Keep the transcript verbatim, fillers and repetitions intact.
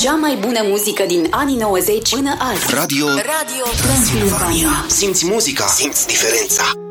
Cea mai bună muzică din anii nouăzeci până azi. Radio, Radio Transilvania. Simți muzica, simți diferența.